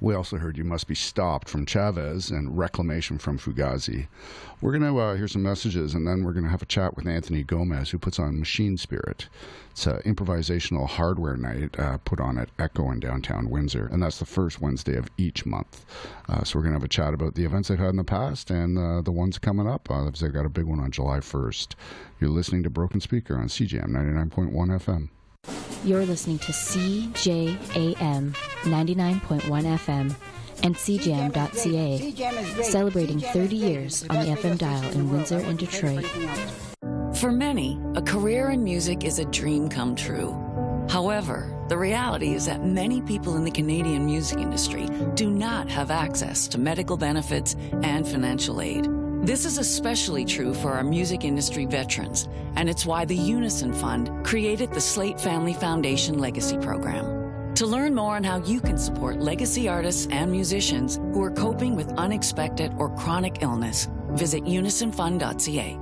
We also heard You Must Be Stopped from Chavez and Reclamation from Fugazi. We're going to hear some messages, and then we're going to have a chat with Anthony Gomez, who puts on Machine Spirit. It's an improvisational hardware night put on at Echo in downtown Windsor, and that's the first Wednesday of each month. So we're going to have a chat about the events they've had in the past and the ones coming up. They've got a big one on July 1st. You're listening to Broken Speaker on CJAM 99.1 FM. You're listening to CJAM 99.1 FM and CJAM.ca, celebrating 30 years on the FM dial in Windsor and Detroit. For many, a career in music is a dream come true. However, the reality is that many people in the Canadian music industry do not have access to medical benefits and financial aid. This is especially true for our music industry veterans, and it's why the Unison Fund created the Slate Family Foundation Legacy Program. To learn more on how you can support legacy artists and musicians who are coping with unexpected or chronic illness, visit unisonfund.ca.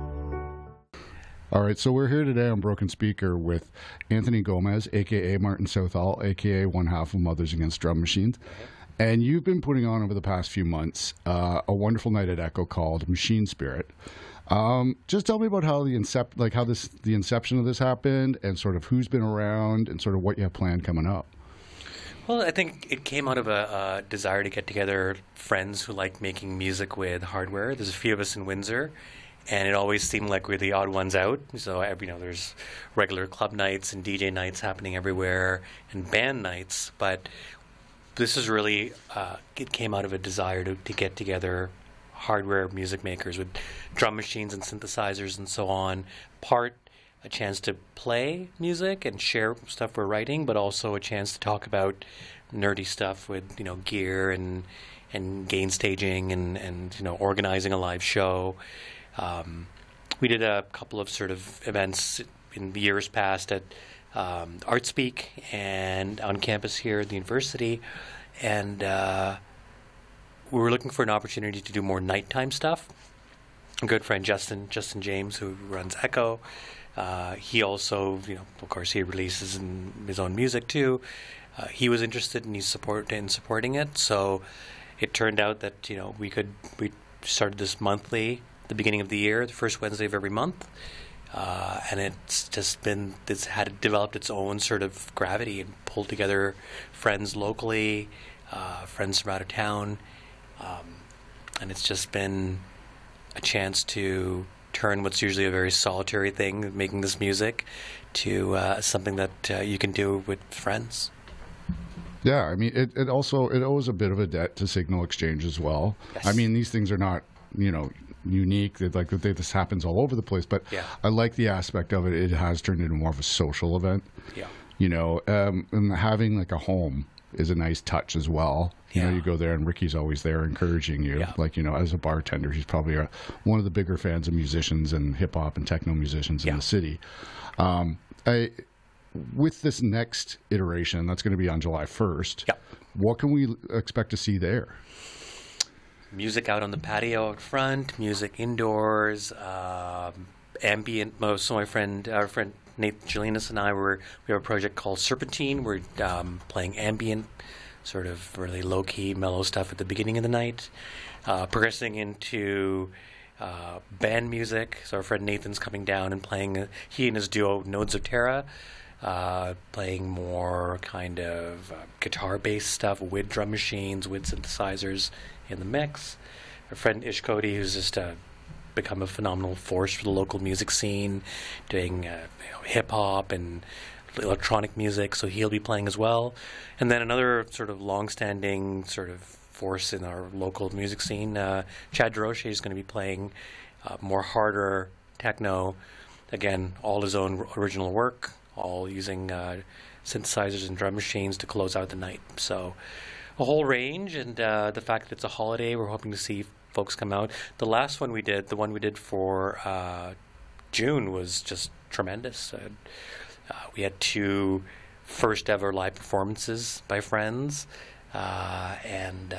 All right, so we're here today on Broken Speaker with Anthony Gomez, a.k.a. Martin Southall, a.k.a. one half of Mothers Against Drum Machines. And you've been putting on over the past few months a wonderful night at Echo called Machine Spirit. Just tell me about how the inception of this happened, and sort of who's been around, and sort of what you have planned coming up. Well, I think it came out of a desire to get together friends who like making music with hardware. There's a few of us in Windsor, and it always seemed like we're the odd ones out. So there's regular club nights and DJ nights happening everywhere, and band nights, but this is really, it came out of a desire to get together hardware music makers with drum machines and synthesizers and so on. Part a chance to play music and share stuff we're writing, but also a chance to talk about nerdy stuff with, gear and gain staging and organizing a live show. We did a couple of sort of events in the years past at ArtSpeak and on campus here at the university, and we were looking for an opportunity to do more nighttime stuff. A good friend Justin James, who runs Echo, he also, of course, he releases his own music too. He was interested in supporting it, so it turned out that we started this monthly, the beginning of the year, the first Wednesday of every month. And it's had developed its own sort of gravity and pulled together friends locally, friends from out of town, and it's just been a chance to turn what's usually a very solitary thing, making this music, to something that you can do with friends. Yeah, I mean, it owes a bit of a debt to Signal Exchange as well. Yes. I mean, these things are not, unique. This happens all over the place, but yeah. I like the aspect of it. It has turned into more of a social event. Yeah. And having like a home is a nice touch as well. You go there and Ricky's always there encouraging you. Yeah. As a bartender, he's probably one of the bigger fans of musicians and hip hop and techno musicians in the city. With this next iteration, that's going to be on July 1st. Yeah. What can we expect to see there? Music out on the patio out front, music indoors, ambient. So our friend Nathan Julianus and I we have a project called Serpentine. We're playing ambient, sort of really low-key, mellow stuff at the beginning of the night, progressing into band music. So our friend Nathan's coming down and playing, he and his duo Nodes of Terra, playing more kind of guitar-based stuff with drum machines, with synthesizers in the mix. Our friend Ish Cody, who's just become a phenomenal force for the local music scene, doing hip-hop and electronic music, so he'll be playing as well. And then another sort of long-standing sort of force in our local music scene, Chad Droche, is going to be playing more harder techno, again, all his own original work, all using synthesizers and drum machines to close out the night. So a whole range, and the fact that it's a holiday, we're hoping to see folks come out. The last one we did, the one we did for June, was just tremendous. We had 2 first ever live performances by friends, and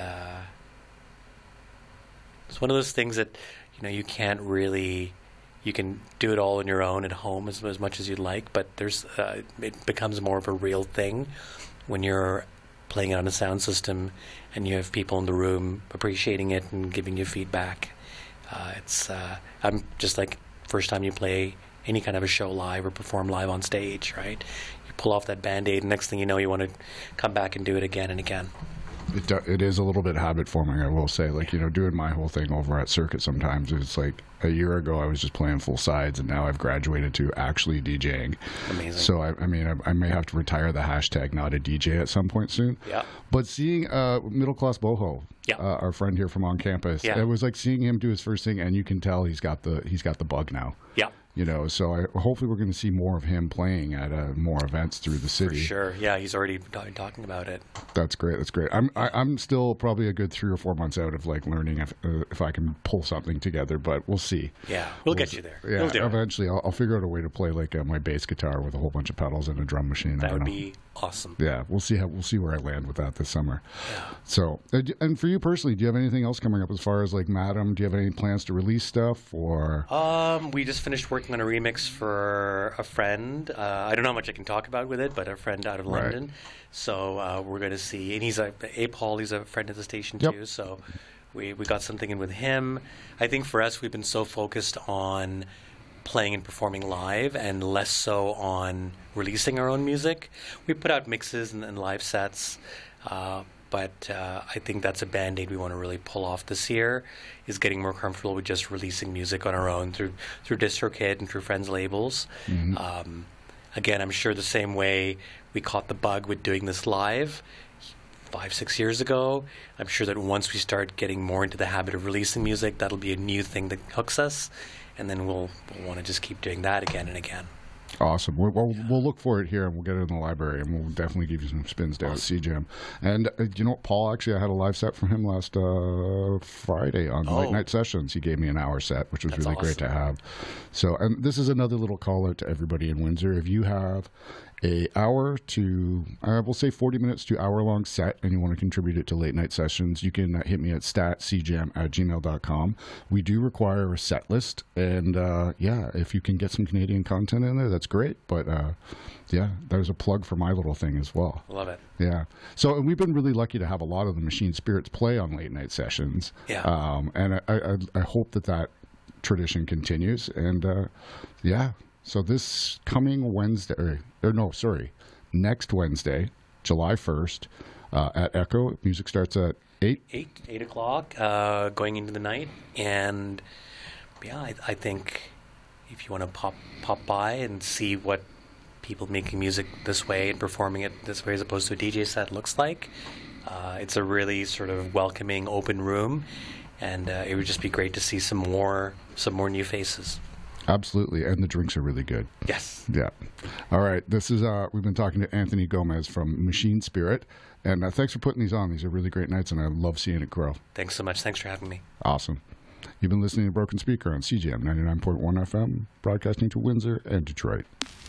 it's one of those things that you can't really. You can do it all on your own at home as much as you'd like, but it becomes more of a real thing when you're playing it on a sound system, and you have people in the room appreciating it and giving you feedback. I'm just like first time you play any kind of a show live or perform live on stage, right? You pull off that Band-Aid, and next thing you know, you want to come back and do it again and again. It is a little bit habit forming, I will say. Like, doing my whole thing over at Circuit sometimes, it's like a year ago I was just playing full sides, and now I've graduated to actually DJing. Amazing. So, I may have to retire the hashtag not a DJ at some point soon. Yeah. But seeing Middle Class Boho, our friend here from on campus, it was like seeing him do his first thing, and you can tell he's got the bug now. Yeah. So hopefully we're going to see more of him playing at more events through the city. For sure, yeah, he's already talking about it. That's great. I'm still probably a good 3 or 4 months out of like learning if I can pull something together, but we'll see. Yeah, we'll get you there. Yeah, We'll eventually I'll figure out a way to play like my bass guitar with a whole bunch of pedals and a drum machine. That would be awesome. Yeah, we'll see where I land with that this summer. Yeah. So, and for you personally, do you have anything else coming up as far as like Madam? Do you have any plans to release stuff or? We just finished working on a remix for a friend. I don't know how much I can talk about with it, but a friend out of London. So we're going to see, and he's Abe Hall. He's a friend of the station too. So we got something in with him. I think for us, we've been so focused on playing and performing live and less so on releasing our own music. We put out mixes and live sets, but I think that's a Band-Aid we want to really pull off this year, is getting more comfortable with just releasing music on our own through DistroKid and through friends' labels. Mm-hmm. Again, I'm sure the same way we caught the bug with doing this live 5-6 years ago, I'm sure that once we start getting more into the habit of releasing music, that'll be a new thing that hooks us, and then we'll want to just keep doing that again and again. Awesome. We'll look for it here, and we'll get it in the library, and we'll definitely give you some spins down at CJAM. And you know what, Paul, actually, I had a live set from him last Friday on Late Night Sessions. He gave me an hour set, which was really great to have. So, and this is another little call out to everybody in Windsor. If you have a hour to, we'll say 40 minutes to hour-long set, and you want to contribute it to Late Night Sessions, you can hit me at statcjam@gmail.com. We do require a set list, and if you can get some Canadian content in there, that's great. But there's a plug for my little thing as well. Love it. Yeah. So we've been really lucky to have a lot of the Machine Spirits play on Late Night Sessions. Yeah. And I hope that tradition continues. And so this coming Wednesday, next Wednesday, July 1st, at Echo, music starts at 8 o'clock, going into the night. And I think if you want to pop by and see what people making music this way and performing it this way as opposed to a DJ set looks like, it's a really sort of welcoming, open room, and it would just be great to see some more new faces. Absolutely, and the drinks are really good. Yes. Yeah. All right. This is we've been talking to Anthony Gomez from Machine Spirit, and thanks for putting these on. These are really great nights, and I love seeing it grow. Thanks so much. Thanks for having me. Awesome. You've been listening to Broken Speaker on CJAM 99.1 FM, broadcasting to Windsor and Detroit.